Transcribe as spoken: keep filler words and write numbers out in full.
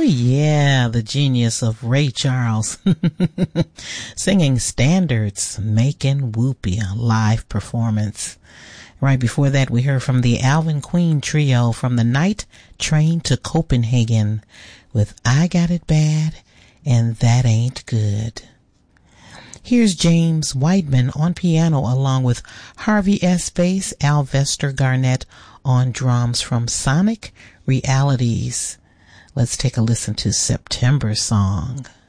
yeah, the genius of Ray Charles singing Standards, Making Whoopee, a live performance. Right before that, we heard from the Alvin Queen Trio from the Night Train to Copenhagen with I Got It Bad and That Ain't Good. Here's James Whiteman on piano along with Harvey S. Bass, Alvester Garnett on drums from Sonic Realities. Let's take a listen to September Song.